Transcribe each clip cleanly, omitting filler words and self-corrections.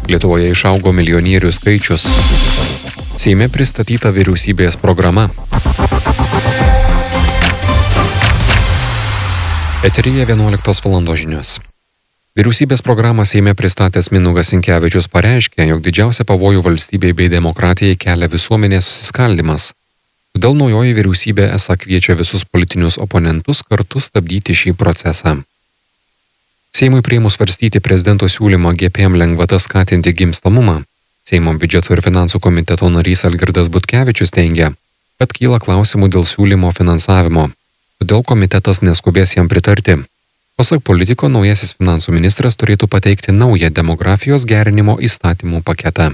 Lietuvoje išaugo milijonierių skaičius. Seime pristatyta vyriausybės programa. Eteryje 11 val. Žinios. Vyriausybės programą Seime pristatęs Mindaugas Sinkevičius pareiškė, jog didžiausia pavojų valstybei bei demokratijai kelia visuomenės susiskaldymas. Todėl naujoji vyriausybė esą kviečia visus politinius oponentus kartu stabdyti šį procesą. Seimui priėmus svarstyti prezidento siūlymą GPM lengvatas skatinti gimstamumą, Seimo biudžeto ir finansų komiteto narys Algirdas Butkevičius teigia, kad kyla klausimų dėl siūlymo finansavimo, todėl komitetas neskubės jam pritarti. Pasak politiko, naujasis finansų ministras turėtų pateikti naują demografijos gerinimo įstatymų paketą.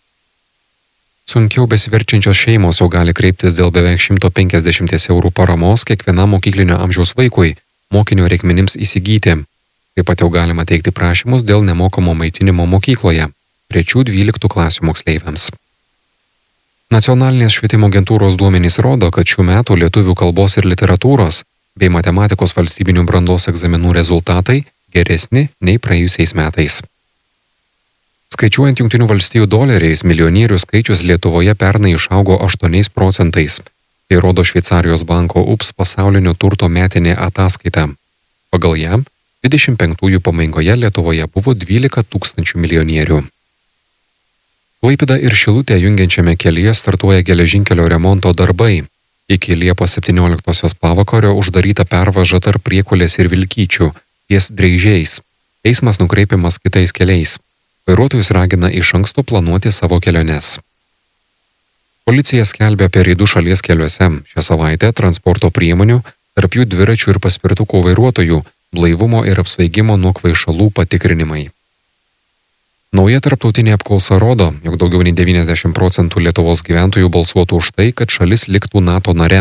Sunkiau besiverčiančios šeimos jau gali kreiptis dėl beveik 150 eurų paramos kiekvienam mokyklinio amžiaus vaikui mokinio reikmenims įsigyti. Taip pat jau galima teikti prašymus dėl nemokamo maitinimo mokykloje 3-12 klasių moksleiviams. Nacionalinės švietimo agentūros duomenys rodo, kad šių metų lietuvių kalbos ir literatūros bei matematikos valstybinių brandos egzaminų rezultatai geresni nei praėjusiais metais. Skaičiuojant Jungtinių valstijų doleriais, milijonierių skaičius Lietuvoje pernai išaugo 8%. Tai rodo Šveicarijos banko UBS pasaulinio turto metinė ataskaita. Pagal ją, 25-ųjų pabaigoje Lietuvoje buvo 12 000 milijonierių. Klaipėdą ir Šilutę jungiančiame kelyje startuoja geležinkelio remonto darbai. Iki Liepos 17 pavakario uždaryta pervaža tarp Priekulės ir Vilkyčių, ties Dreižiais. Eismas nukreipiamas kitais keliais. Vairuotojus ragina iš anksto planuoti savo keliones. Policija skelbia apie reidus šalies keliuose. Šią savaitę transporto priemonių, tarp jų dviračių ir paspirtukų vairuotojų, blaivumo ir apsvaigimo nuo kvaišalų patikrinimai. Nauja tarptautinė apklausa rodo, jog daugiau nei 90% Lietuvos gyventojų balsuotų už tai, kad šalis liktų NATO nare.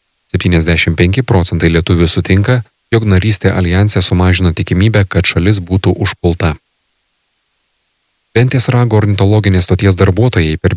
75% lietuvių sutinka, jog narystė aljanse sumažina tikimybę, kad šalis būtų užpulta. Ventės rago ornitologinės stoties darbuotojai per